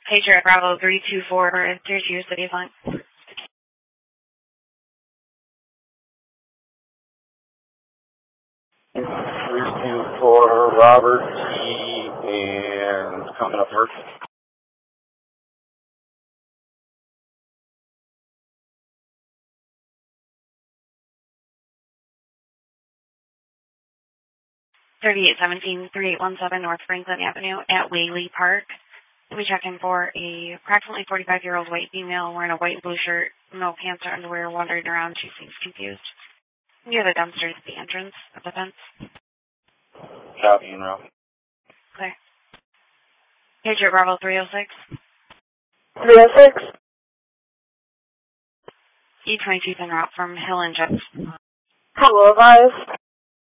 Patriot Bravo 324, there's your city line. 324 Robert T. and coming up first. (3817) North Franklin Avenue at Whaley Park. We check in for a approximately 45-year-old white female wearing a white and blue shirt, no pants or underwear, wandering around. She seems confused. Near the dumpsters at the entrance of the fence. Copy and route. Clear. Patriot Bravo 306. 306. E22 en route from Hill and Jets. Hello, guys.